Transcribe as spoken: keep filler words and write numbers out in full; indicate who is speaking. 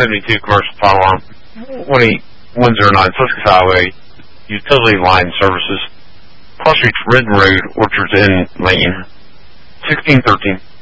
Speaker 1: seventy-two commercial firearm, one eight one zero nine Sussex Highway, utility line services, Cross Street, Redden Road, Orchards Inn Lane, sixteen thirteen.